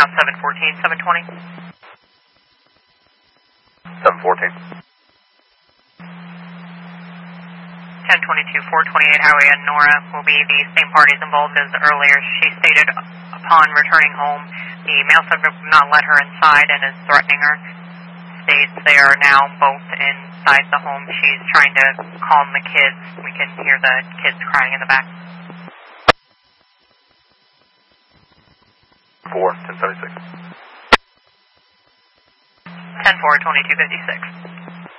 714, 720. 714. 1022, 428 Highway and Nora will be the same parties involved as earlier. She stated upon returning home, the male subject would not let her inside and is threatening her. States they are now both inside the home. She's trying to calm the kids. We can hear the kids crying in the back. 4, 1076. 10-4, 2256.